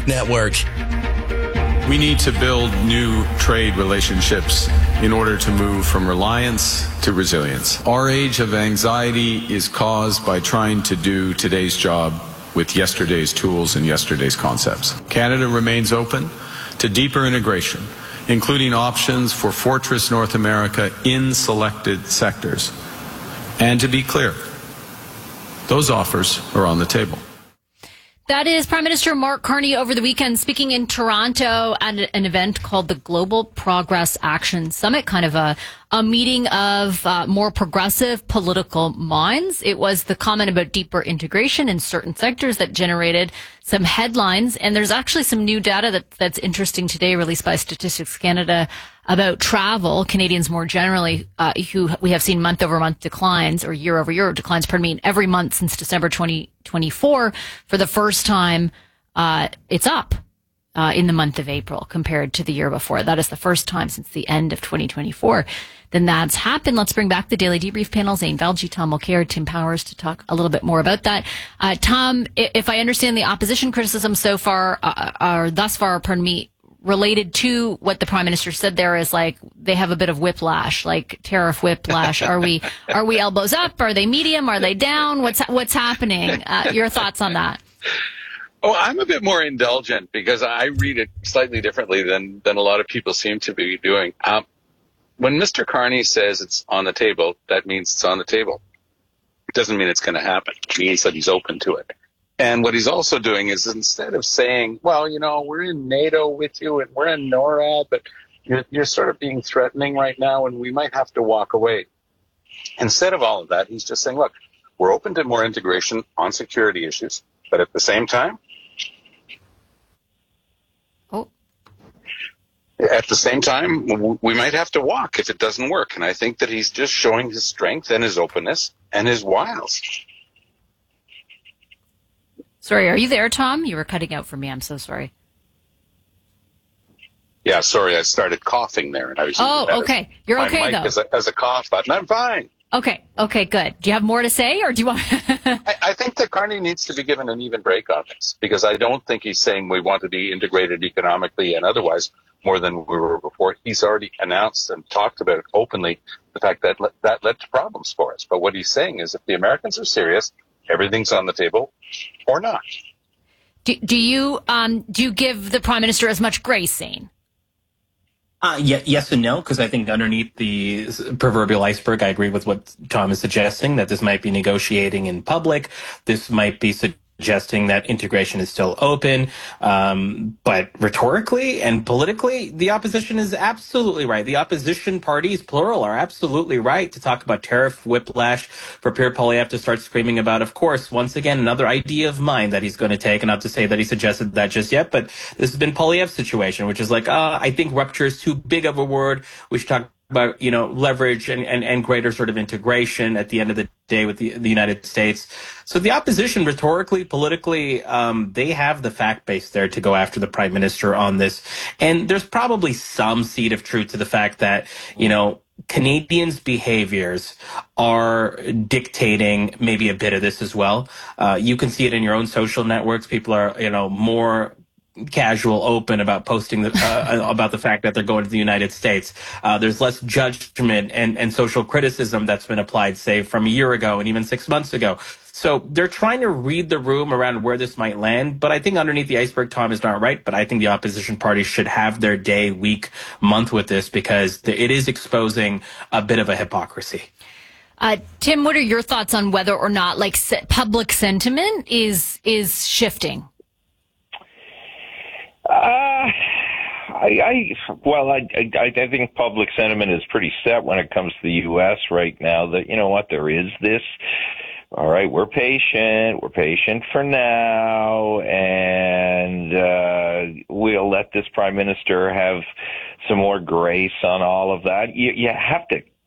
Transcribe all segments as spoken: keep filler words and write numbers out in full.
Network. We need to build new trade relationships in order to move from reliance to resilience. Our age of anxiety is caused by trying to do today's job with yesterday's tools and yesterday's concepts. Canada remains open to deeper integration, including options for Fortress North America in selected sectors. And to be clear, those offers are on the table. That is Prime Minister Mark Carney over the weekend speaking in Toronto at an event called the Global Progress Action Summit, kind of a, a meeting of uh, more progressive political minds. It was the comment about deeper integration in certain sectors that generated some headlines. And there's actually some new data that, that's interesting today released by Statistics Canada about travel. Canadians more generally, uh, who we have seen month over month declines or year over year declines, pardon me, in every month since December twenty twenty-four. For the first time, uh, it's up uh, in the month of April compared to the year before. That is the first time since the end of twenty twenty-four. Then that's happened. Let's bring back the Daily Debrief panel, Zane Valji, Tom Mulcair, Tim Powers, to talk a little bit more about that. Uh, Tom, if I understand the opposition criticism so far, uh, or thus far, pardon me, related to what the Prime Minister said there is like they have a bit of whiplash, like tariff whiplash. Are we are we elbows up? Are they medium? Are they down? What's what's happening? Uh, your thoughts on that? Oh, I'm a bit more indulgent because I read it slightly differently than than a lot of people seem to be doing. Um, when Mister Carney says it's on the table, that means it's on the table. It doesn't mean it's going to happen. It means that he's open to it. And what he's also doing is instead of saying, well, you know, we're in NATO with you and we're in NORAD, but you're, you're sort of being threatening right now and we might have to walk away. Instead of all of that, he's just saying, look, we're open to more integration on security issues, but at the same time, oh. at the same time, we might have to walk if it doesn't work. And I think that he's just showing his strength and his openness and his wiles. Sorry, are you there, Tom? You were cutting out for me. I'm so sorry. Yeah, sorry, I started coughing there. And I was oh, okay. As, You're okay, though. As a, as a cough button. I'm fine. Okay, okay, good. Do you have more to say, or do you want... I, I think that Carney needs to be given an even break on this, because I don't think he's saying we want to be integrated economically and otherwise more than we were before. He's already announced and talked about openly the fact that le- that led to problems for us. But what he's saying is if the Americans are serious, everything's on the table, or not. Do, do you um, do you give the Prime Minister as much grace, Zane? Uh, yeah, yes and no, because I think underneath the proverbial iceberg, I agree with what Tom is suggesting, that this might be negotiating in public. This might be suggesting that integration is still open. Um, but rhetorically and politically, the opposition is absolutely right. The opposition parties, plural, are absolutely right to talk about tariff whiplash, for Pierre Poilievre to start screaming about, of course, once again, another idea of mine that he's going to take. And not to say that he suggested that just yet, but this has been Poilievre's situation, which is like, uh, I think rupture is too big of a word. We should talk about, you know, leverage and, and, and greater sort of integration at the end of the day with the, the United States. So the opposition, rhetorically, politically, um, they have the fact base there to go after the Prime Minister on this. And there's probably some seed of truth to the fact that, you know, Canadians' behaviors are dictating maybe a bit of this as well. Uh, you can see it in your own social networks. People are, you know, more casual, open about posting the, uh, about the fact that they're going to the United States. Uh, there's less judgment and, and social criticism that's been applied, say, from a year ago and even six months ago. So they're trying to read the room around where this might land. But I think underneath the iceberg, Tom is not right. But I think the opposition parties should have their day, week, month with this, because it is exposing a bit of a hypocrisy. Uh, Tim, what are your thoughts on whether or not, like, se- public sentiment is is shifting? Uh, I, I well, I, I, I think public sentiment is pretty set when it comes to the U S right now. That, you know what, there is this. All right, we're patient. We're patient for now, and uh, we'll let this Prime Minister have some more grace on all of that. You, you have to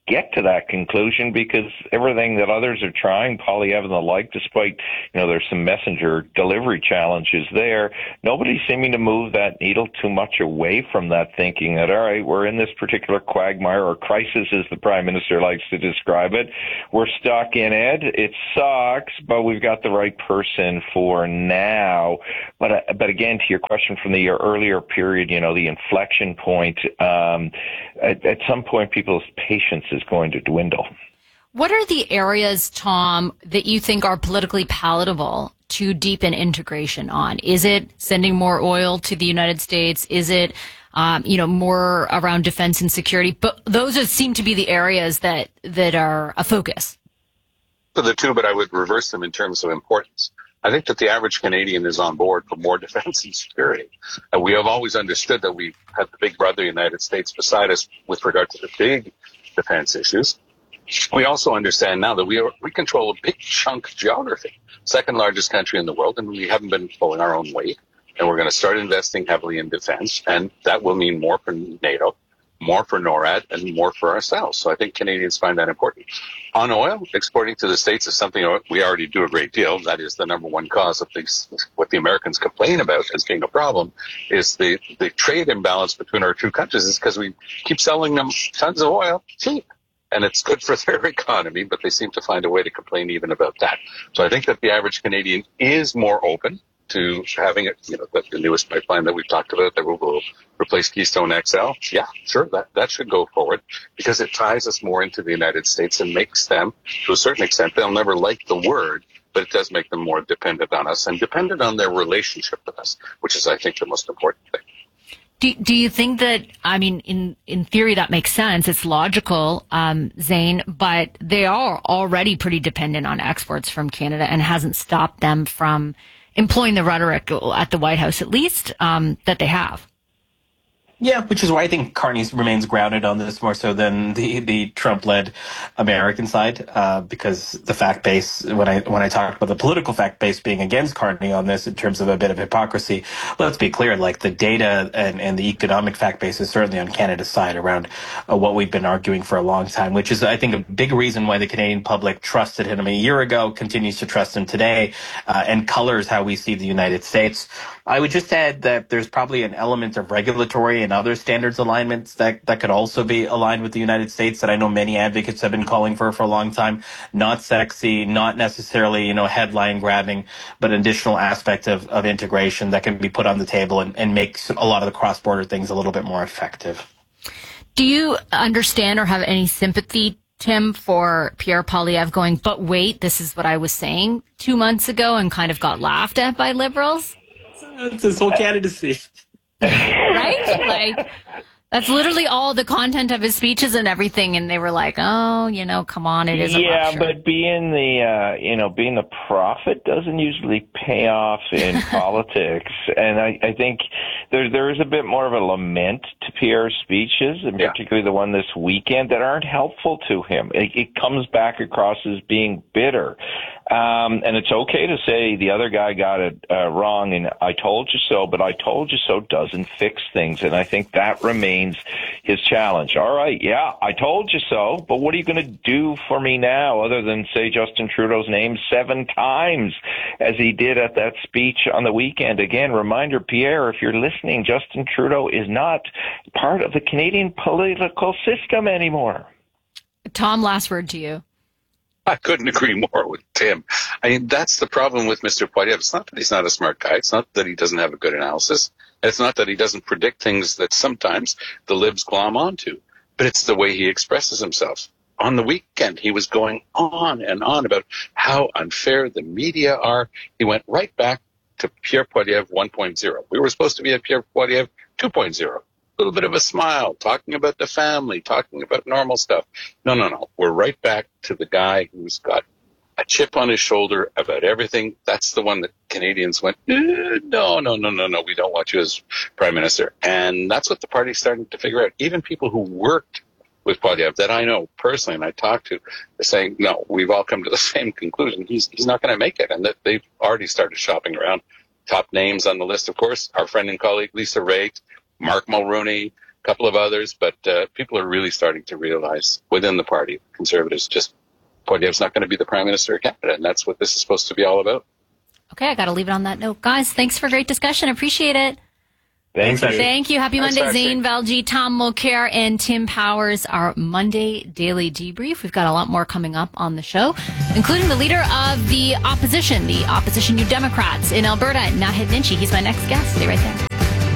get to that conclusion because everything that others are trying, Polyev and the like, despite, you know, there's some messenger delivery challenges there, nobody's seeming to move that needle too much away from that thinking that, all right, we're in this particular quagmire or crisis, as the Prime Minister likes to describe it. We're stuck in it. It sucks, but we've got the right person for now. But, uh, but again, to your question from the earlier period, you know, the inflection point, um, at, at some point, people's patience is going to dwindle. What are the areas, Tom, that you think are politically palatable to deepen integration on? Is it sending more oil to the United States? Is it, um, you know, more around defense and security? But those are, seem to be the areas that, that are a focus. For the two, but I would reverse them in terms of importance. I think that the average Canadian is on board for more defense and security. And we have always understood that we have the big brother United States beside us with regard to the big defense issues. We also understand now that we are, we control a big chunk of geography, second largest country in the world, and we haven't been pulling our own weight. And we're going to start investing heavily in defense, and that will mean more for NATO, more for NORAD, and more for ourselves. So I think Canadians find that important. On oil, exporting to the States is something we already do a great deal. That is the number one cause of these, what the Americans complain about as being a problem, is the, the trade imbalance between our two countries is because we keep selling them tons of oil cheap. And it's good for their economy, but they seem to find a way to complain even about that. So I think that the average Canadian is more open to having it, you know, the, the newest pipeline that we've talked about that will, will replace Keystone X L. Yeah, sure, that, that should go forward because it ties us more into the United States and makes them, to a certain extent, they'll never like the word, but it does make them more dependent on us and dependent on their relationship with us, which is, I think, the most important thing. Do, do you think that, I mean, in, in theory, that makes sense. It's logical, um, Zane, but they are already pretty dependent on exports from Canada and hasn't stopped them from employing the rhetoric at the White House, at least, um, that they have. Yeah, which is why I think Carney remains grounded on this more so than the, the Trump-led American side, uh, because the fact base, when I when I talk about the political fact base being against Carney on this in terms of a bit of hypocrisy, let's be clear, like the data and, and the economic fact base is certainly on Canada's side around uh, what we've been arguing for a long time, which is, I think, a big reason why the Canadian public trusted him a year ago, continues to trust him today, uh, and colors how we see the United States. I would just add that there's probably an element of regulatory and other standards alignments that, that could also be aligned with the United States that I know many advocates have been calling for for a long time. Not sexy, not necessarily, you know, headline grabbing, but an additional aspect of, of integration that can be put on the table and, and make a lot of the cross-border things a little bit more effective. Do you understand or have any sympathy, Tim, for Pierre Poilievre going, but wait, this is what I was saying two months ago and kind of got laughed at by Liberals? It's his whole candidacy. Right? Like, that's literally all the content of his speeches and everything. And they were like, oh, you know, come on, it is a Yeah, rupture. but being the, uh, you know, being the prophet doesn't usually pay off in politics. And I, I think there, there is a bit more of a lament to Pierre's speeches, and Yeah. particularly the one this weekend, that aren't helpful to him. It, it comes back across as being bitter. Um, and it's okay to say the other guy got it uh, wrong and I told you so, but I told you so doesn't fix things. And I think that remains his challenge. All right, yeah, I told you so, but what are you going to do for me now other than say Justin Trudeau's name seven times as he did at that speech on the weekend? Again, reminder, Pierre, if you're listening, Justin Trudeau is not part of the Canadian political system anymore. Tom, last word to you. I couldn't agree more with Tim. I mean, that's the problem with Mister Poilievre. It's not that he's not a smart guy. It's not that he doesn't have a good analysis. It's not that he doesn't predict things that sometimes the libs glom onto. But it's the way he expresses himself. On the weekend, he was going on and on about how unfair the media are. He went right back to Pierre Poilievre one point oh. We were supposed to be at Pierre Poilievre two point oh. A little bit of a smile, talking about the family, talking about normal stuff. No, no, no. We're right back to the guy who's got a chip on his shoulder about everything. That's the one that Canadians went, eh, no, no, no, no, no. We don't want you as prime minister. And that's what the party's starting to figure out. Even people who worked with Poilievre that I know personally and I talked to are saying, no, we've all come to the same conclusion. He's, he's not going to make it. And that they've already started shopping around. Top names on the list, of course, our friend and colleague Lisa Raitt, Mark Mulroney, a couple of others, but uh, people are really starting to realize within the party, Conservatives, just Poilievre's not going to be the Prime Minister of Canada, and that's what this is supposed to be all about. Okay, I got to leave it on that note. Guys, thanks for a great discussion. Appreciate it. Thanks, Thanks, Thank you. Happy Monday, Thanks, Zane Valji, Tom Mulcair, and Tim Powers. Our Monday Daily Debrief. We've got a lot more coming up on the show, including the leader of the opposition, the opposition New Democrats in Alberta, Naheed Nenshi. He's my next guest. Stay right there.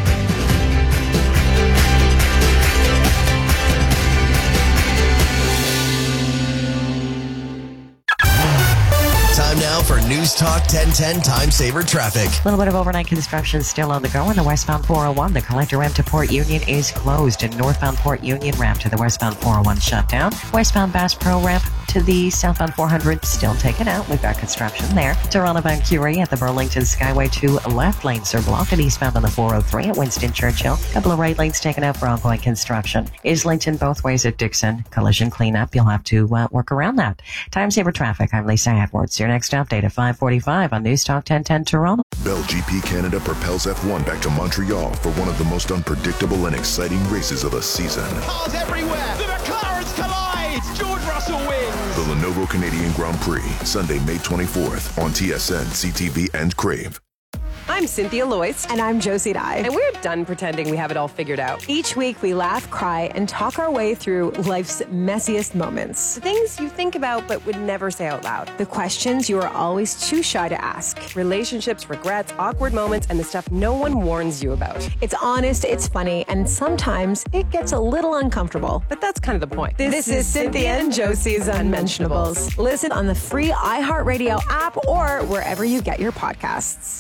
Time now for News Talk ten ten Time Saver Traffic. A little bit of overnight construction still on the go on the westbound four oh one. The collector ramp to Port Union is closed, and northbound Port Union ramp to the westbound four oh one shut down. Westbound Bass Pro ramp to the southbound four hundred still taken out. We've got construction there. Toronto Van Curie at the Burlington Skyway, two left lanes are blocked, and eastbound on the four oh three at Winston Churchill. A couple of right lanes taken out for ongoing construction. Islington both ways at Dixon. Collision cleanup. You'll have to uh, work around that. Time Saver Traffic. I'm Lisa Edwards. Your next update at five forty-five on News Talk ten ten Toronto. Bell G P Canada propels F one back to Montreal for one of the most unpredictable and exciting races of the season. Cars everywhere! The McLarens collide! George Russell wins! The Lenovo Canadian Grand Prix, Sunday, May twenty-fourth on T S N, C T V, and Crave. I'm Cynthia Loyce. And I'm Josie Dye. And we're done pretending we have it all figured out. Each week we laugh, cry, and talk our way through life's messiest moments. The things you think about but would never say out loud. The questions you are always too shy to ask. Relationships, regrets, awkward moments, and the stuff no one warns you about. It's honest, it's funny, and sometimes it gets a little uncomfortable. But that's kind of the point. This, this is Cynthia and Josie's Unmentionables. Listen on the free iHeartRadio app or wherever you get your podcasts.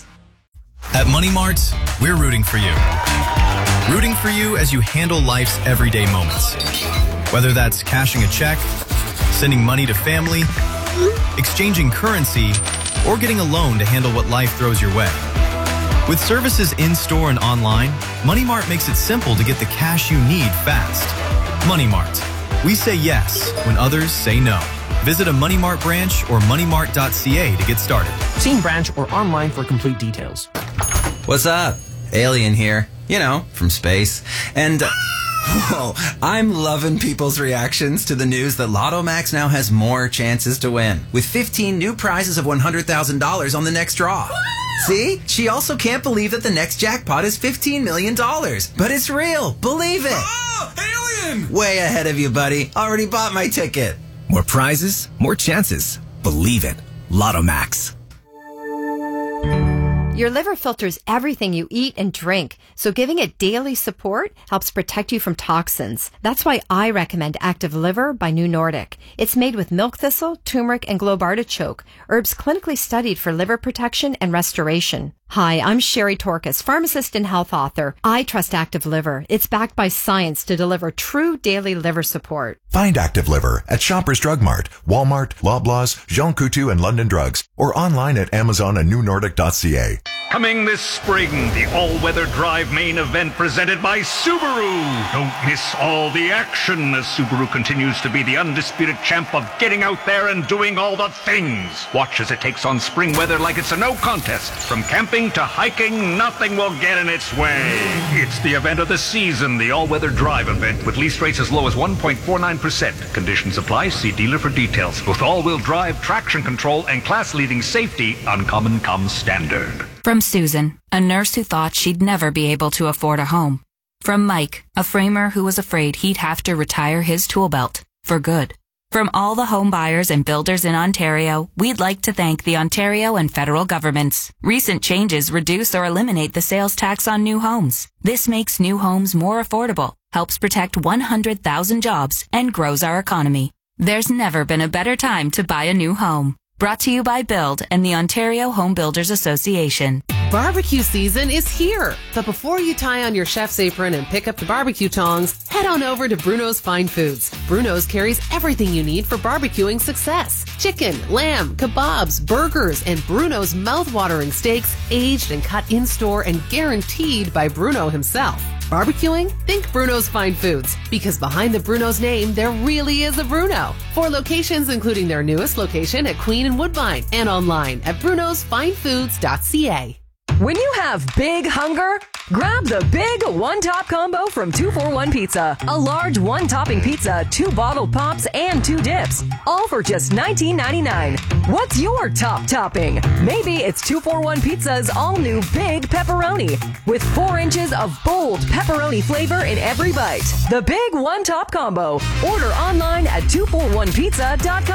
At Money Mart, we're rooting for you. Rooting for you as you handle life's everyday moments. Whether that's cashing a check, sending money to family, exchanging currency, or getting a loan to handle what life throws your way. With services in-store and online, Money Mart makes it simple to get the cash you need fast. Money Mart. We say yes when others say no. Visit a Money Mart branch or money mart dot c a to get started. See in branch or online for complete details. What's up? Alien here. You know, from space. And, uh, whoa, I'm loving people's reactions to the news that Lotto Max now has more chances to win, with fifteen new prizes of one hundred thousand dollars on the next draw. See? She also can't believe that the next jackpot is fifteen million dollars. But it's real. Believe it. Oh, Alien! Way ahead of you, buddy. Already bought my ticket. More prizes, more chances. Believe it. Lotto Max. Your liver filters everything you eat and drink, so giving it daily support helps protect you from toxins. That's why I recommend Active Liver by New Nordic. It's made with milk thistle, turmeric, and globe artichoke, herbs clinically studied for liver protection and restoration. Hi, I'm Sherry Torkis, pharmacist and health author. I trust Active Liver. It's backed by science to deliver true daily liver support. Find Active Liver at Shoppers Drug Mart, Walmart, Loblaws, Jean Coutu, and London Drugs, or online at Amazon and new nordic dot c a. Coming this spring, the all-weather drive main event presented by Subaru. Don't miss all the action as Subaru continues to be the undisputed champ of getting out there and doing all the things. Watch as it takes on spring weather like it's a no contest. From camping to hiking, nothing will get in its way. It's the event of the season, the all-weather drive event, with lease rates as low as one point four nine percent. Conditions apply. See dealer for details. With all-wheel drive, traction control, and class-leading safety, Uncommon comes standard. From Susan, a nurse who thought she'd never be able to afford a home. From Mike, a framer who was afraid he'd have to retire his tool belt for good. From all the home buyers and builders in Ontario, we'd like to thank the Ontario and federal governments. Recent changes reduce or eliminate the sales tax on new homes. This makes new homes more affordable, helps protect one hundred thousand jobs, and grows our economy. There's never been a better time to buy a new home. Brought to you by Build and the Ontario Home Builders Association. Barbecue season is here, but before you tie on your chef's apron and pick up the barbecue tongs, head on over to Bruno's Fine Foods. Bruno's carries everything you need for barbecuing success. Chicken, lamb, kebabs, burgers, and Bruno's mouth-watering steaks, aged and cut in-store and guaranteed by Bruno himself. Barbecuing? Think Bruno's Fine Foods, because behind the Bruno's name, there really is a Bruno. Four locations, including their newest location at Queen and Woodbine, and online at brunos fine foods dot c a. When you have big hunger, grab the big one-top combo from two for one Pizza. A large one-topping pizza, two bottled pops, and two dips. All for just nineteen ninety-nine. What's your top topping? Maybe it's two for one Pizza's all-new Big Pepperoni. With four inches of bold pepperoni flavor in every bite. The big one-top combo. Order online at two for one pizza dot com.